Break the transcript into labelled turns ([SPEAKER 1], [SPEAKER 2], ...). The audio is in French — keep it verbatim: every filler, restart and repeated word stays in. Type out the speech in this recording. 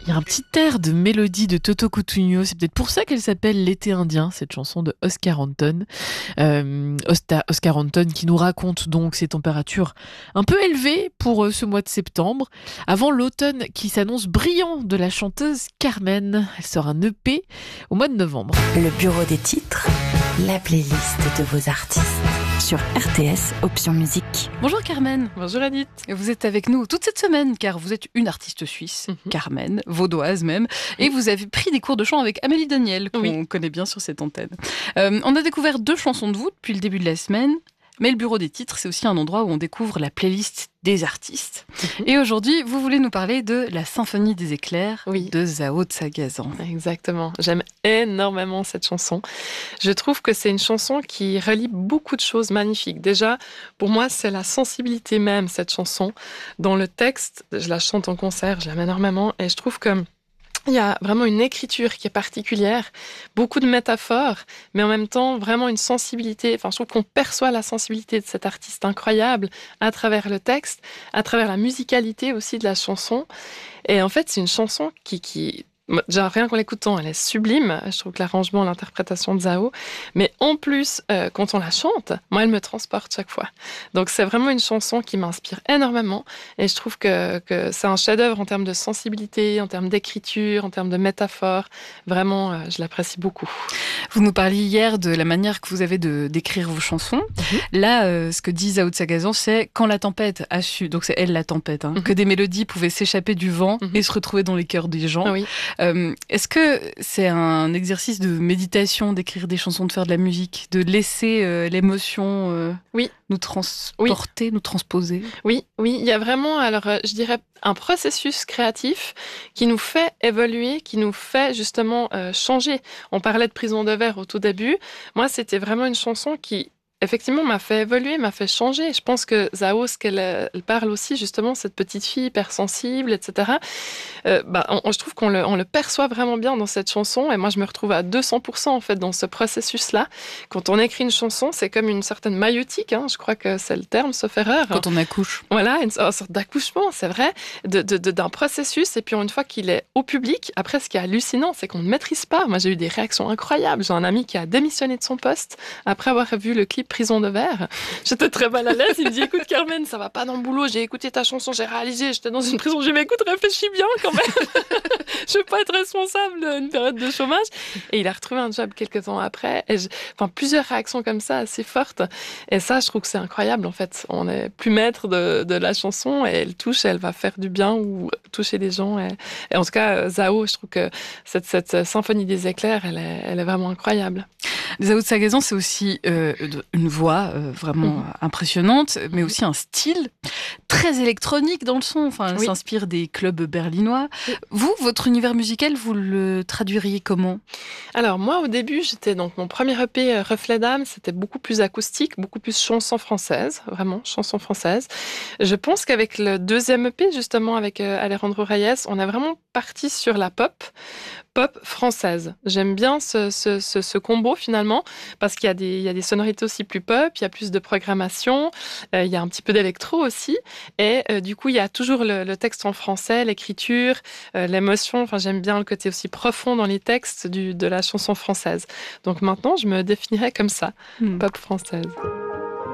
[SPEAKER 1] Il y a un petit air de mélodie de Toto Cutugno. C'est peut-être pour ça qu'elle s'appelle L'été indien, cette chanson de Oscar Anton. Euh, Osta- Oscar Anton qui nous raconte donc ces températures un peu élevées pour euh, ce mois de septembre, avant l'automne qui s'annonce brillant de la chanteuse Carmen. Elle sort un E P au mois de novembre.
[SPEAKER 2] Le bureau des titres, la playlist de vos artistes sur R T S Option Musique.
[SPEAKER 3] Bonjour Carmen.
[SPEAKER 1] Bonjour Anit.
[SPEAKER 3] Vous êtes avec nous toute cette semaine car vous êtes une artiste suisse,
[SPEAKER 1] Mhm.
[SPEAKER 3] Carmen, vaudoise même, et vous avez pris des cours de chant avec Amélie Daniel, qu'on
[SPEAKER 1] Oui.
[SPEAKER 3] connaît bien sur cette antenne. Euh, on a découvert deux chansons de vous depuis le début de la semaine, mais le bureau des titres, c'est aussi un endroit où on découvre la playlist des artistes.
[SPEAKER 1] Mhm.
[SPEAKER 3] Et aujourd'hui, vous voulez nous parler de la Symphonie des éclairs
[SPEAKER 1] Oui.
[SPEAKER 3] de Zao Tsagazan.
[SPEAKER 1] Exactement. J'aime énormément cette chanson. Je trouve que c'est une chanson qui relie beaucoup de choses magnifiques. Déjà, pour moi, c'est la sensibilité même, cette chanson. Dans le texte, je la chante en concert, je l'aime énormément, et je trouve que il y a vraiment une écriture qui est particulière, beaucoup de métaphores, mais en même temps vraiment une sensibilité. Enfin, je trouve qu'on perçoit la sensibilité de cet artiste incroyable à travers le texte, à travers la musicalité aussi de la chanson. Et en fait, c'est une chanson qui... qui déjà, rien qu'en l'écoutant, elle est sublime. Je trouve que l'arrangement, l'interprétation de Zao. Mais en plus, euh, quand on la chante, moi, elle me transporte chaque fois. Donc, c'est vraiment une chanson qui m'inspire énormément. Et je trouve que, que c'est un chef-d'œuvre en termes de sensibilité, en termes d'écriture, en termes de métaphore. Vraiment, euh, je l'apprécie beaucoup.
[SPEAKER 3] Vous nous parliez hier de la manière que vous avez de d'écrire vos chansons.
[SPEAKER 1] Mhm.
[SPEAKER 3] Là, euh, ce que dit Zao Tsagazan, c'est quand la tempête a su, donc c'est elle la tempête, hein,
[SPEAKER 1] Mhm.
[SPEAKER 3] que des mélodies pouvaient s'échapper du vent
[SPEAKER 1] Mhm.
[SPEAKER 3] et se retrouver dans les cœurs des gens.
[SPEAKER 1] Ah oui.
[SPEAKER 3] Euh, est-ce que c'est un exercice de méditation d'écrire des chansons, de faire de la musique, de laisser euh, l'émotion euh,
[SPEAKER 1] Oui.
[SPEAKER 3] nous transporter, nous transposer?
[SPEAKER 1] Oui, oui, il y a vraiment, alors, euh, je dirais, un processus créatif qui nous fait évoluer, qui nous fait justement euh, changer. On parlait de Prison de verre au tout début. Moi, c'était vraiment une chanson qui, effectivement, m'a fait évoluer, m'a fait changer. Je pense que Zao, ce qu'elle euh, elle parle aussi, justement, cette petite fille hypersensible, et cetera. Euh, bah, on- je trouve qu'on le, on le perçoit vraiment bien dans cette chanson. Et moi, je me retrouve à deux cents pour cent en fait dans ce processus-là. Quand on écrit une chanson, c'est comme une certaine maïeutique. Hein, je crois que c'est le terme, sauf erreur.
[SPEAKER 3] Quand on accouche.
[SPEAKER 1] Voilà, une sorte sorte d'accouchement, c'est vrai, de, de- de- d'un processus. Et puis, une fois qu'il est au public, après, ce qui est hallucinant, c'est qu'on ne maîtrise pas. Moi, j'ai eu des réactions incroyables. J'ai un ami qui a démissionné de son poste après avoir vu le clip Prison de verre. J'étais très mal à l'aise. Il me dit, écoute, Carmen, ça va pas dans le boulot. J'ai écouté ta chanson, j'ai réalisé, j'étais dans une prison. J'ai dit, mais écoute, réfléchis bien quand même. Je veux pas être responsable d'une période de chômage. Et il a retrouvé un job quelques temps après. Et je- Enfin, plusieurs réactions comme ça, assez fortes. Et ça, je trouve que c'est incroyable, en fait. On n'est plus maître de, de la chanson et elle touche, et elle va faire du bien ou toucher les gens. Et, et en tout cas, euh, Zao, je trouve que cette, cette symphonie des éclairs, elle est, elle est vraiment incroyable.
[SPEAKER 3] Zao Tsagazan, c'est aussi euh, une voix euh, vraiment
[SPEAKER 1] Mhm.
[SPEAKER 3] impressionnante, mais
[SPEAKER 1] Mhm.
[SPEAKER 3] aussi un style très électronique dans le son. Enfin, elle
[SPEAKER 1] Oui.
[SPEAKER 3] s'inspire des clubs berlinois.
[SPEAKER 1] Oui.
[SPEAKER 3] Vous, votre univers musical, vous le traduiriez comment?
[SPEAKER 1] Alors moi, au début, j'étais donc mon premier E P, euh, Reflet d'âme, c'était beaucoup plus acoustique, beaucoup plus chanson française, vraiment chanson française. Je pense qu'avec le deuxième E P, justement avec euh, Alejandro Reyes, on est vraiment parti sur la pop, pop française. J'aime bien ce, ce, ce, ce combo finalement, parce qu'il y a des, il y a des sonorités aussi plus pop, il y a plus de programmation, euh, il y a un petit peu d'électro aussi, et euh, du coup, il y a toujours le, le texte en français, l'écriture, euh, l'émotion. Enfin, j'aime bien le côté aussi profond dans les textes du, de la chanson française. Donc maintenant, je me définirais comme ça,
[SPEAKER 3] Hmm.
[SPEAKER 1] pop française.